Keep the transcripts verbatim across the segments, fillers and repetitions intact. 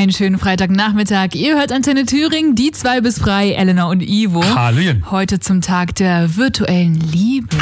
Einen schönen Freitagnachmittag. Ihr hört Antenne Thüringen, die zwei bis frei, Elena und Ivo. Hallöchen. Heute zum Tag der virtuellen Liebe.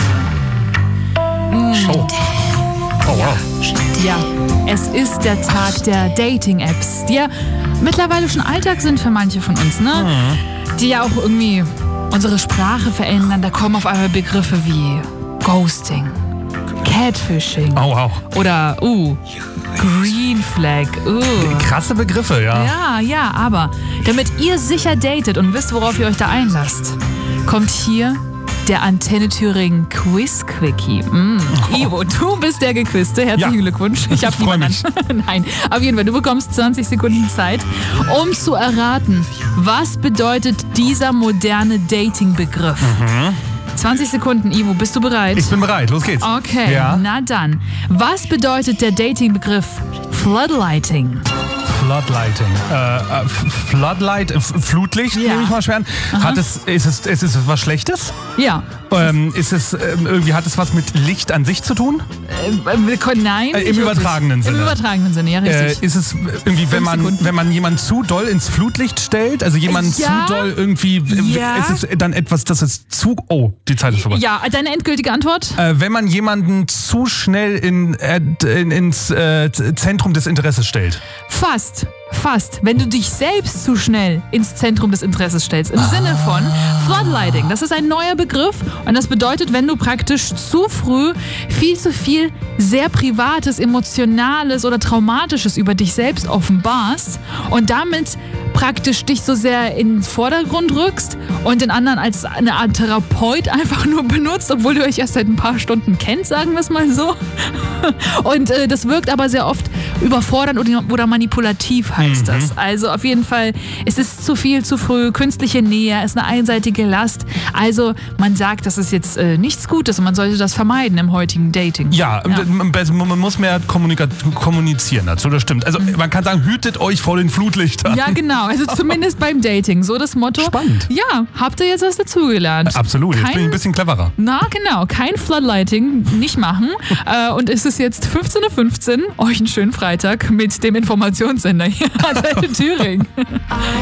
Oh. Oh, wow. Ja, es ist der Tag der Dating-Apps, die ja mittlerweile schon Alltag sind für manche von uns, ne? Mhm. Die ja auch irgendwie unsere Sprache verändern. Da kommen auf einmal Begriffe wie Ghosting, Catfishing Oh, wow. oder uh, Green Flag. Uh. Krasse Begriffe, ja. Ja, ja, aber damit ihr sicher datet und wisst, worauf ihr euch da einlasst, kommt hier der Antenne Thüringen Quiz Quickie. Mm. Oh. Ivo, du bist der Gequizte. Herzlichen Ja. Glückwunsch. Ich habe freu mich. Nein, auf jeden Fall. Du bekommst zwanzig Sekunden Zeit, um zu erraten, was bedeutet dieser moderne Dating-Begriff. Mhm. zwanzig Sekunden, Ivo. Bist du bereit? Ich bin bereit. Los geht's. Okay, Ja. na dann. Was bedeutet der Dating-Begriff Floodlighting? Floodlighting. Äh, äh, Floodlight, äh, Flutlicht, Ja. nehme ich mal schwer an. Hat es, ist es, ist es was Schlechtes? Ja. Ähm, ist es, ähm, irgendwie hat es was mit Licht an sich zu tun? Äh, wir können, nein. Äh, Im nicht übertragenen wirklich. Sinne. Im übertragenen Sinne, ja, Äh, richtig. ist es irgendwie, wenn man, Sekunden. wenn man jemanden zu doll ins Flutlicht stellt, also jemanden Ja. zu doll irgendwie, Ja. ist es dann etwas, das ist zu, oh, die Zeit ist vorbei. Ja, deine endgültige Antwort? Äh, wenn man jemanden zu schnell in, äh, in, ins äh, Zentrum des Interesses stellt. Fast. Fast. Wenn du dich selbst zu schnell ins Zentrum des Interesses stellst. Im Ah. Sinne von Floodlighting. Das ist ein neuer Begriff und das bedeutet, wenn du praktisch zu früh viel zu viel sehr Privates, Emotionales oder Traumatisches über dich selbst offenbarst und damit praktisch dich so sehr in den Vordergrund rückst und den anderen als eine Art Therapeut einfach nur benutzt, obwohl ihr euch erst seit ein paar Stunden kennt, sagen wir es mal so. Und äh, das wirkt aber sehr oft überfordernd oder, oder manipulativ, heißt das. Also auf jeden Fall, es ist zu viel, zu früh, künstliche Nähe, ist eine einseitige Last. Also man sagt, das ist jetzt äh, nichts Gutes und man sollte das vermeiden im heutigen Dating. Ja, man muss mehr kommunika- kommunizieren dazu, das stimmt. Also man kann sagen, hütet euch vor den Flutlichtern. Ja, genau. Also zumindest beim Dating. So das Motto. Spannend. Ja, habt ihr jetzt was dazugelernt? Absolut, jetzt Kein- bin ich ein bisschen cleverer. Na genau, kein Floodlighting, nicht machen. äh, und es ist jetzt fünfzehn Uhr fünfzehn, euch einen schönen Freitag mit dem Informationssender hier an Thüringen.